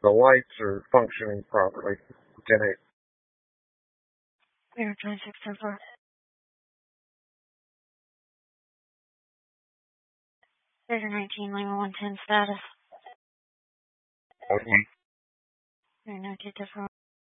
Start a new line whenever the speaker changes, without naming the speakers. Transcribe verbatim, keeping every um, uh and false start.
the lights are functioning properly. ten eight.
Air twenty-six ten four. Theater nineteen, Lima one ten status.
Okay.
Air nineteen ten four.